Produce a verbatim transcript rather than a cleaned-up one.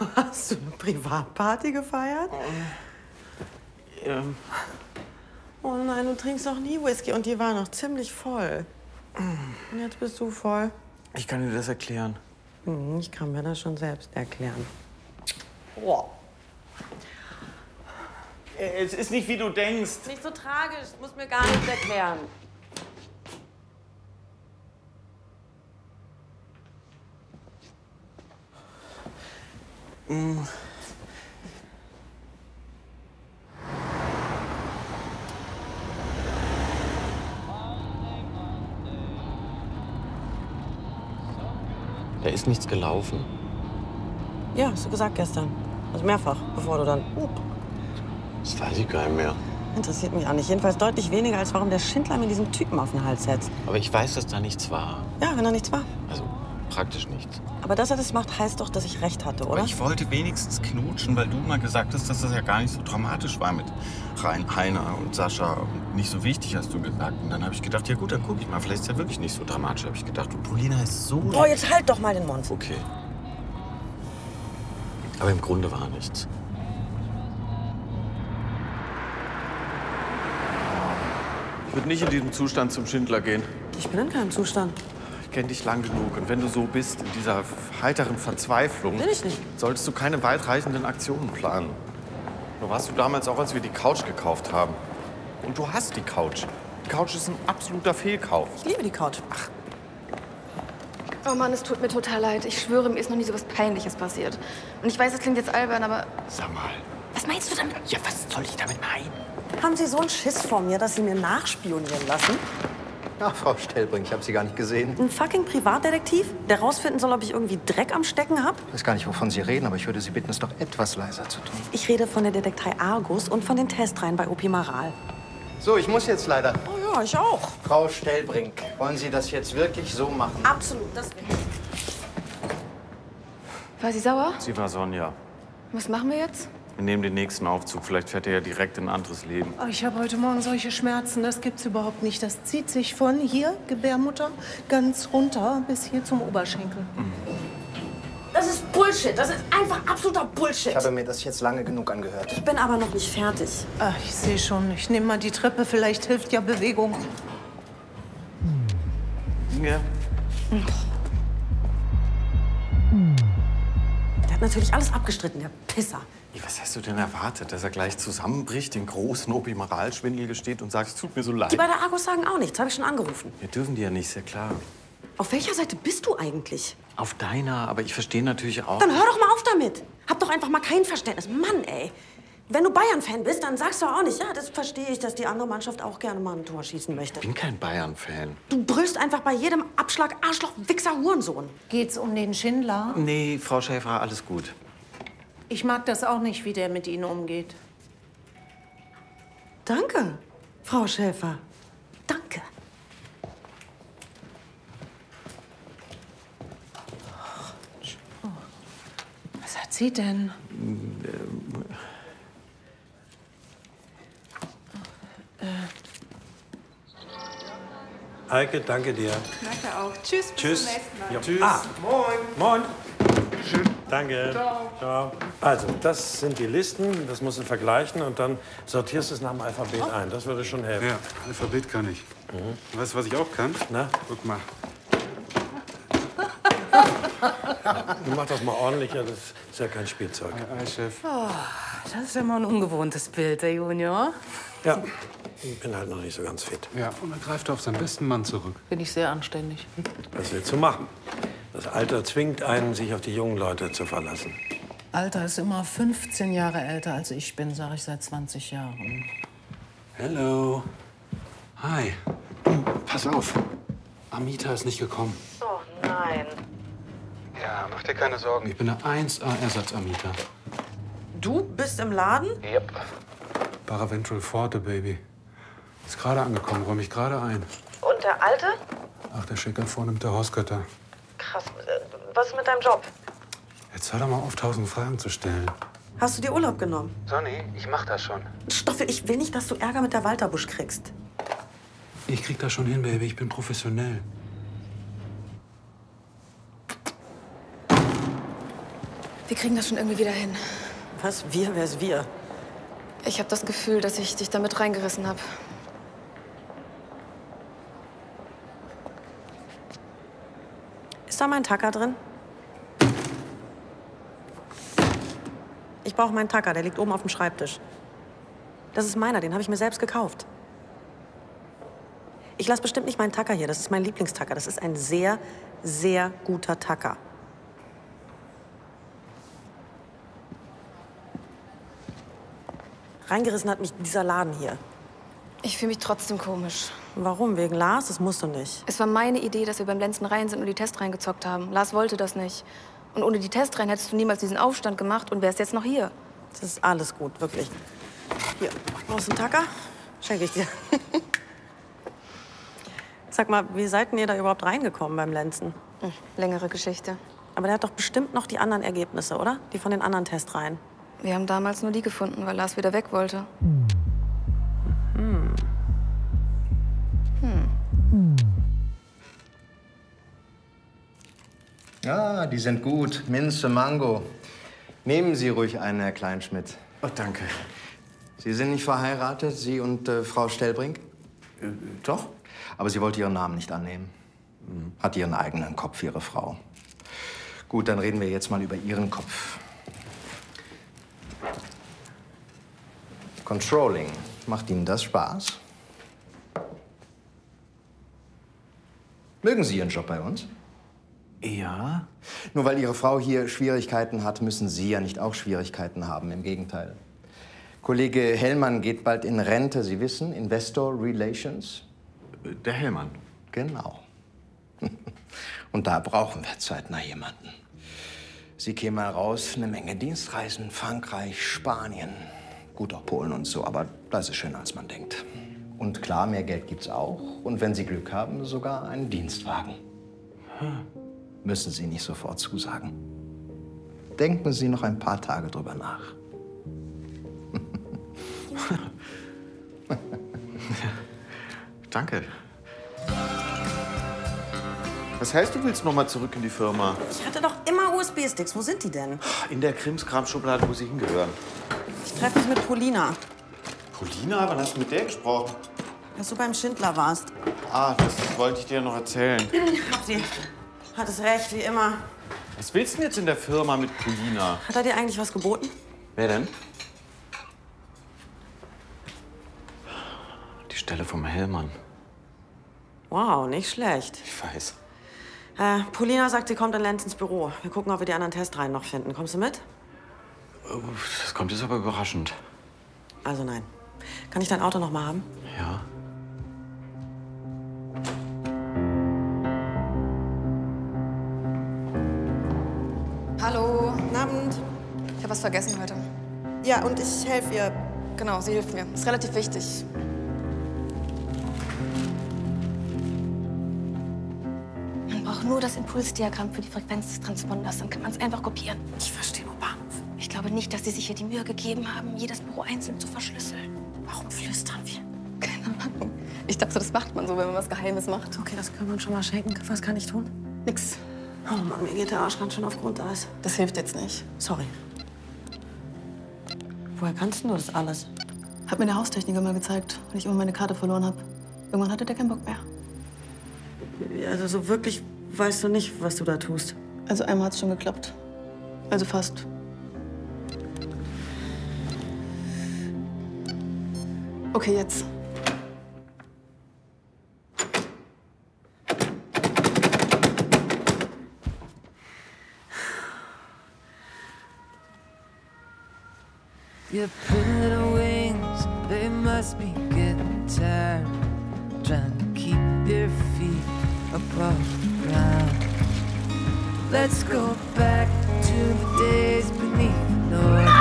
Hast du eine Privatparty gefeiert? Oh, ähm. Oh nein, du trinkst doch nie Whisky und die war noch ziemlich voll. Und jetzt bist du voll. Ich kann dir das erklären. Hm, ich kann mir das schon selbst erklären. Wow. Es ist nicht, wie du denkst. Nicht so tragisch, muss mir gar nichts erklären. Mm. Da ist nichts gelaufen. Ja, hast du gesagt gestern. Also mehrfach, bevor du dann... Uh, Das weiß ich gar nicht mehr. interessiert mich auch nicht. Jedenfalls deutlich weniger, als warum der Schindler mir diesen Typen auf den Hals setzt. Aber ich weiß, dass da nichts war. Ja, wenn da nichts war. Also praktisch nichts. Aber dass er das macht, heißt doch, dass ich recht hatte, oder? Aber ich wollte wenigstens knutschen, weil du mal gesagt hast, dass das ja gar nicht so dramatisch war mit Rein, Heiner und Sascha. Und nicht so wichtig, hast du gesagt. Und dann habe ich gedacht, ja gut, dann gucke ich mal. Vielleicht ist ja wirklich nicht so dramatisch, habe ich gedacht. Und Paulina ist so... Oh, jetzt halt doch mal den Mund. Okay. Aber im Grunde war nichts. Ich würde nicht in diesem Zustand zum Schindler gehen. Ich bin in keinem Zustand. Ich kenne dich lang genug. Und wenn du so bist, in dieser heiteren Verzweiflung, Bin ich nicht. solltest du keine weitreichenden Aktionen planen. So warst du damals auch, als wir die Couch gekauft haben. Und du hast die Couch. Die Couch ist ein absoluter Fehlkauf. Ich liebe die Couch. Ach. Oh Mann, es tut mir total leid. Ich schwöre, mir ist noch nie so was Peinliches passiert. Und ich weiß, es klingt jetzt albern, aber... Sag mal. Was meinst du damit? Ja, was soll ich damit meinen? Haben Sie so einen Schiss vor mir, dass Sie mir nachspionieren lassen? Ach, Frau Stellbrink, ich habe Sie gar nicht gesehen. Ein fucking Privatdetektiv, der rausfinden soll, ob ich irgendwie Dreck am Stecken habe? Ich weiß gar nicht, wovon Sie reden, aber ich würde Sie bitten, es doch etwas leiser zu tun. Ich rede von der Detektei Argus und von den Testreihen bei Opimaral. So, ich muss jetzt leider. Oh ja, ich auch. Frau Stellbrink, wollen Sie das jetzt wirklich so machen? Absolut, das will ich. War sie sauer? Sie war Sonja. Was machen wir jetzt? Wir nehmen den nächsten Aufzug. Vielleicht fährt er ja direkt in ein anderes Leben. Oh, ich habe heute Morgen solche Schmerzen, das gibt's überhaupt nicht. Das zieht sich von hier, Gebärmutter, ganz runter bis hier zum Oberschenkel. Das ist Bullshit. Das ist einfach absoluter Bullshit. Ich habe mir das jetzt lange genug angehört. Ich bin aber noch nicht fertig. Ach, ich sehe schon. Ich nehme mal die Treppe, vielleicht hilft ja Bewegung. Ja. Der hat natürlich alles abgestritten, der Pisser. Was hast du denn erwartet? Dass er gleich zusammenbricht, den großen Opimaralschwindel gesteht und sagt, es tut mir so leid? Die bei der Argus sagen auch nichts, habe ich schon angerufen. Wir dürfen die ja nicht, sehr klar. Auf welcher Seite bist du eigentlich? Auf deiner, aber ich verstehe natürlich auch... Dann hör doch mal auf damit. Hab doch einfach mal kein Verständnis. Mann, ey. Wenn du Bayern-Fan bist, dann sagst du auch nicht, ja, das verstehe ich, dass die andere Mannschaft auch gerne mal ein Tor schießen möchte. Ich bin kein Bayern-Fan. Du brüllst einfach bei jedem Abschlag Arschloch, Wichser, Hurensohn. Geht's um den Schindler? Nee, Frau Schäfer, alles gut. Ich mag das auch nicht, wie der mit Ihnen umgeht. Danke, Frau Schäfer. Danke. Was hat sie denn? Heike, danke dir. Danke auch. Tschüss, bis Tschüss. zum nächsten Mal. Ja. Tschüss. Ah, moin. Moin. Schön. Danke. Ciao. Ciao. Also, das sind die Listen. Das musst du vergleichen und dann sortierst du es nach dem Alphabet ein. Das würde schon helfen. Ja, Alphabet kann ich. Mhm. Weißt du, was ich auch kann? Na? Guck mal. Mach das mal ordentlicher. Das ist ja kein Spielzeug. Hi, Chef. Oh, das ist ja mal ein ungewohntes Bild, der Junior. Ja, ich bin halt noch nicht so ganz fit. Ja, und dann greift er auf seinen besten Mann zurück. Bin ich sehr anständig. Was willst du machen? Das Alter zwingt einen, sich auf die jungen Leute zu verlassen. Alter ist immer fünfzehn Jahre älter als ich bin, sage ich seit zwanzig Jahren. Hello. Hi. Du, pass auf. Amita ist nicht gekommen. Oh nein. Ja, mach dir keine Sorgen. Ich bin der eins A-Ersatz-Amita. Du bist im Laden? Yep. Paraventral Forte, Baby. Ist gerade angekommen, räume ich gerade ein. Und der Alte? Ach, der Schicker vornimmt der Hausgötter. Krass. Was ist mit deinem Job? Jetzt hör doch mal auf, tausend Fragen zu stellen. Hast du dir Urlaub genommen? Sonny, ich mach das schon. Stoffel, ich will nicht, dass du Ärger mit der Walterbusch kriegst. Ich krieg das schon hin, Baby. Ich bin Wir kriegen das schon irgendwie wieder hin. Was? Wir? Wer ist wir? Ich habe das Gefühl, dass ich dich damit reingerissen habe. Ist da mein Tacker drin? Ich brauche meinen Tacker, der liegt oben auf dem Schreibtisch. Das ist meiner, den habe ich mir selbst gekauft. Ich lasse bestimmt nicht meinen Tacker hier, das ist mein Lieblingstacker. Das ist ein sehr, sehr guter Tacker. Reingerissen hat mich dieser Laden hier. Ich fühle mich trotzdem komisch. Warum? Wegen Lars? Das musst du nicht. Es war meine Idee, dass wir beim Lenzen rein sind und die Testreihen gezockt haben. Lars wollte das nicht. Und ohne die Testreihen hättest du niemals diesen Aufstand gemacht und wärst jetzt noch hier. Das ist alles gut, wirklich. Hier, brauchst du einen Tacker? Schenke ich dir. Sag mal, wie seid denn ihr da überhaupt reingekommen beim Lenzen? Hm, längere Geschichte. Aber der hat doch bestimmt noch die anderen Ergebnisse, oder? Die von den anderen Testreihen. Wir haben damals nur die gefunden, weil Lars wieder weg wollte. Hm. Hm. Ja, die sind gut. Minze, Mango. Nehmen Sie ruhig einen, Herr Kleinschmidt. Oh, danke. Sie sind nicht verheiratet, Sie und äh, Frau Stellbrink? Äh, doch. Aber sie wollte Ihren Namen nicht annehmen. Mhm. Hat ihren eigenen Kopf, Ihre Frau. Gut, dann reden wir jetzt mal über Ihren Kopf. Controlling. Macht Ihnen das Spaß? Mögen Sie Ihren Job bei uns? Ja. Nur weil Ihre Frau hier Schwierigkeiten hat, müssen Sie ja nicht auch Schwierigkeiten haben. Im Gegenteil. Kollege Hellmann geht bald in Rente. Sie wissen, Investor Relations. Der Hellmann. Genau. Und da brauchen wir zeitnah jemanden. Sie kämen mal raus, eine Menge Dienstreisen, Frankreich, Spanien. Gut, auch Polen und so, aber das ist schöner, als man denkt. Und klar, mehr Geld gibt's auch. Und wenn Sie Glück haben, sogar einen Dienstwagen. Hm. Müssen Sie nicht sofort zusagen. Denken Sie noch ein paar Tage drüber nach. Danke. Was heißt, du willst noch mal zurück in die Firma? Ich hatte doch immer U S B-Sticks. Wo sind die denn? In der Krimskram-Schublade, wo sie hingehören. Ich treffe mich mit Polina. Polina? Wann hast du mit der gesprochen? Dass du beim Schindler warst. Ah, das wollte ich dir noch erzählen. Hab sie. Hat es recht, wie immer. Was willst du denn jetzt in der Firma mit Polina? Hat er dir eigentlich was geboten? Wer denn? Die Stelle vom Hellmann. Wow, nicht schlecht. Ich weiß. Äh, Polina sagt, sie kommt in Lenz ins Büro. Wir gucken, ob wir die anderen Testreihen noch finden. Kommst du mit? Das kommt jetzt aber überraschend. Also nein. Kann ich dein Auto noch mal haben? Ja. Hallo. Guten Abend. Ich habe was vergessen heute. Ja, und ich helfe ihr. Genau, sie hilft mir. Ist relativ wichtig. Man braucht nur das Impulsdiagramm für die Frequenz des Transponders. Dann kann man es einfach kopieren. Ich verstehe nur Bahnhof. Ich glaube nicht, dass sie sich hier die Mühe gegeben haben, jedes Büro einzeln zu verschlüsseln. Warum flüstern wir? Keine Ahnung. Ich dachte, das macht man so, wenn man was Geheimes macht. Okay, das können wir uns schon mal schenken. Was kann ich tun? Nix. Oh Mann, mir geht der Arsch ganz schön auf Grundeis. Das hilft jetzt nicht. Sorry. Woher kannst du das alles? Hat mir der Haustechniker mal gezeigt, weil ich immer meine Karte verloren habe. Irgendwann hatte der keinen Bock mehr. Also so wirklich weißt du nicht, was du da tust. Also einmal hat's schon geklappt. Also fast. Okay, jetzt. Your little wings, they must be getting tired. Trying to keep your feet above the ground. Let's go back to the days beneath the north.